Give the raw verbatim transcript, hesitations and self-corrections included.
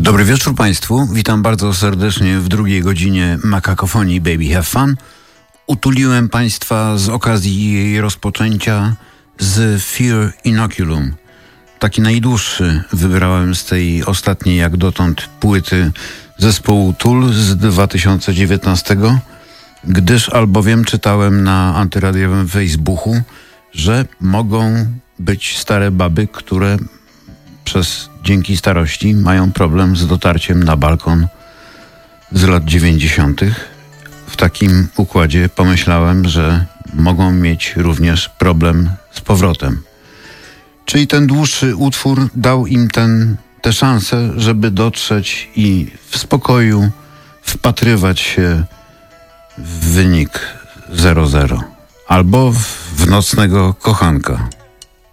Dobry wieczór Państwu. Witam bardzo serdecznie w drugiej godzinie Makakofonii Baby Have Fun. Utuliłem Państwa z okazji jej rozpoczęcia z Fear Inoculum. Taki najdłuższy wybrałem z tej ostatniej jak dotąd płyty zespołu Tool z dwa tysiące dziewiętnastego, gdyż albowiem czytałem na antyradiowym Facebooku, że mogą być stare baby, które przez dzięki starości mają problem z dotarciem na balkon z lat dziewięćdziesiątych. W takim układzie pomyślałem, że mogą mieć również problem z powrotem. Czyli ten dłuższy utwór dał im ten, tę szansę, żeby dotrzeć i w spokoju wpatrywać się w wynik zero zero albo w, w nocnego kochanka.